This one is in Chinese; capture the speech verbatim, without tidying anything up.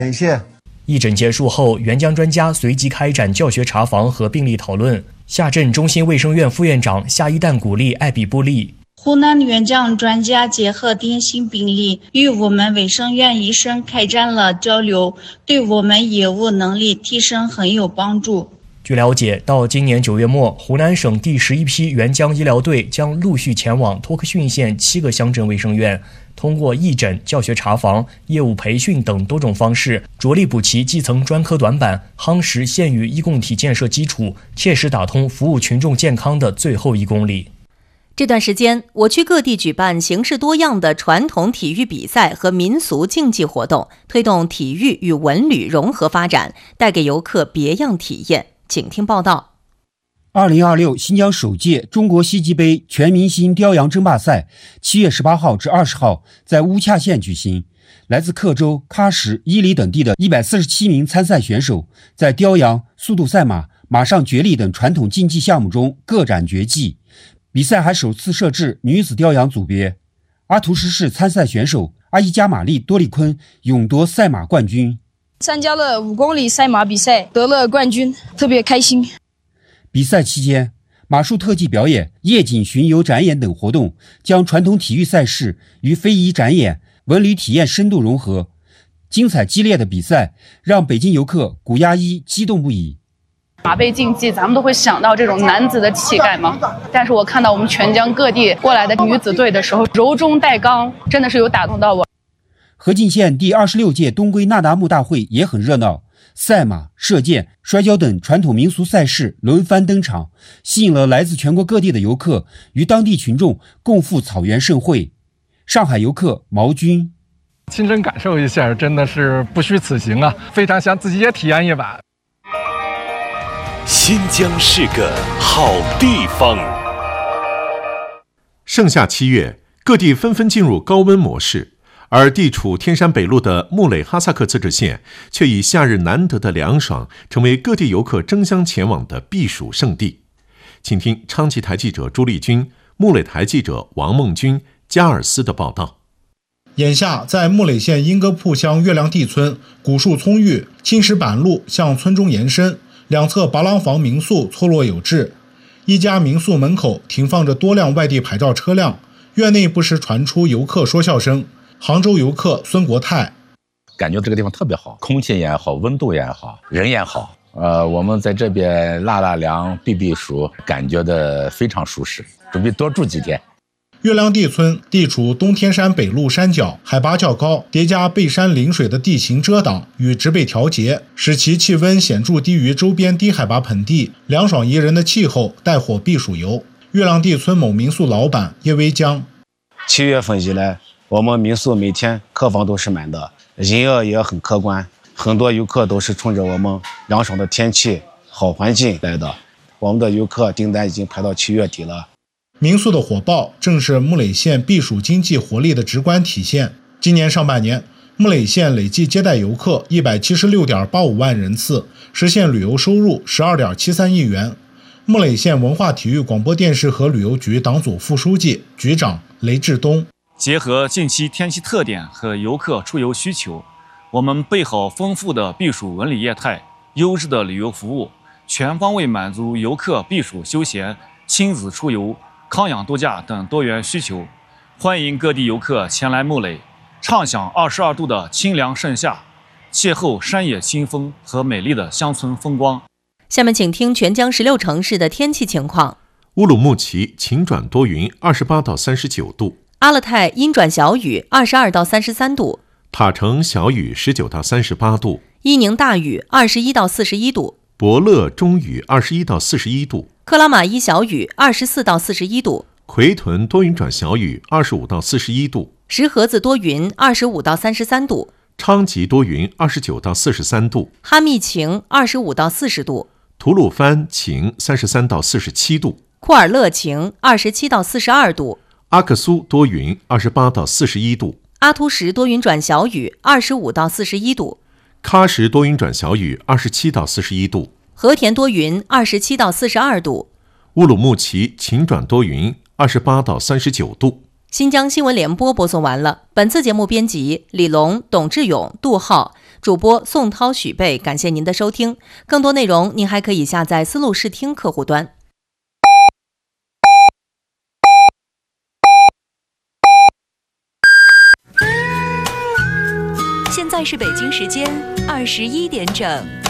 感谢。 义诊结束后，援疆专家随即开展教学查房和病例讨论。下镇中心卫生院副院长夏一旦鼓励艾比布利。 湖南援疆专家结合典型病例，与我们卫生院医生开展了交流，对我们业务能力提升很有帮助。 据了解，到今年九月末，湖南省第十一批援疆医疗队将陆续前往托克逊县七个乡镇卫生院，通过义诊、教学查房、业务培训等多种方式，着力补齐基层专科短板，夯实县域医共体建设基础，切实打通服务群众健康的最后一公里。 这段时间，我区各地举办形式多样的传统体育比赛和民俗竞技活动，推动体育与文旅融合发展，带给游客别样体验。请听报道。 二零二六新疆首届中国西极杯全明星雕羊争霸赛七月十八号至二十号在乌恰县举行。来自克州、喀什、伊犁等地的一百四十七名参赛选手，在雕羊、速度赛马、马上角力等传统竞技项目中各展绝技。比赛还首次设置女子雕羊组别。阿图什市参赛选手阿依加玛丽多利坤勇夺赛马冠军。 参加了五公里赛马比赛，得了冠军，特别开心。 比赛期间，马术特技表演、夜景巡游展演等活动将传统体育赛事与非遗展演、文旅体验深度融合。精彩激烈的比赛让北京游客古亚一激动不已。 马背竞技，咱们都会想到这种男子的气概嘛。但是我看到我们全疆各地过来的女子队的时候，柔中带刚，真的是有打动到我。 和进县第二十六届东归那达慕大会也很热闹，赛马、射箭、摔跤等传统民俗赛事轮番登场，吸引了来自全国各地的游客与当地群众共赴草原盛会。上海游客毛军： 亲身感受一下，真的是不虚此行啊！非常想自己也体验一把。 新疆是个好地方。盛夏七月，各地纷纷进入高温模式，而地处天山北路的木垒哈萨克自治县却以夏日难得的凉爽，成为各地游客争相前往的避暑胜地。请听昌吉台记者朱丽君、木垒台记者王梦军、加尔斯的报道。 眼下，在木垒县英格铺乡月亮地村，古树葱郁，青石板路向村中延伸，两侧拔廊房民宿错落有致。一家民宿门口停放着多辆外地牌照车辆，院内不时传出游客说笑声。杭州游客孙国泰： 感觉这个地方特别好，空气也好，温度也好，人也好。呃，我们在这边纳纳凉、避避暑，感觉的非常舒适，准备多住几天。 月亮地村地处东天山北路山脚，海拔较高，叠加背山临水的地形遮挡与植被调节，使其气温显著低于周边低海拔盆地，凉爽宜人的气候带火避暑游。月亮地村某民宿老板叶维江： 七月份以来，我们民宿每天客房都是满的，营业也很可观，很多游客都是冲着我们凉爽的天气、好环境来的。我们的游客订单已经排到七月底了。 民宿的火爆正是木垒县避暑经济活力的直观体现。今年上半年，木垒县累计接待游客一百七十六点八五万人次，实现旅游收入十二点七三亿元。木垒县文化体育广播电视和旅游局党组副书记、局长雷志东： 结合近期天气特点和游客出游需求，我们备好丰富的避暑文旅业态、优质的旅游服务，全方位满足游客避暑休闲、亲子出游、康养度假等多元需求。欢迎各地游客前来木垒，畅享二十二度的清凉盛夏，邂逅山野清风和美丽的乡村风光。 下面请听全疆十六城市的天气情况。 乌鲁木齐晴转多云，二十八到三十九度； 阿勒泰阴转小雨，二十二到三十三度； 塔城小雨，十九到三十八度； 伊宁大雨，二十一到四十一度； 博乐中雨，二十一到四十一度； 克拉玛依小雨，二十四到四十一度； 奎屯多云转小雨，二十五到四十一度； 石河子多云，二十五到三十三度； 昌吉多云，二十九到四十三度； 哈密晴，二十五到四十度； 吐鲁番晴，三十三到四十七度； 库尔勒晴，二十七到四十二度； 阿克苏多云，二十八到四十一度； 阿图什多云转小雨，二十五到四十一度； 喀什多云转小雨，二十七到四十一度； 和田多云，二十七到四十二度； 乌鲁木齐晴转多云，二十八到三十九度。 新疆新闻联播播送完了。本次节目编辑李龙、董志勇、杜浩， 主播宋涛、许贝，感谢您的收听。更多内容您还可以下载思路视听客户端。 现在是北京时间二十一点整。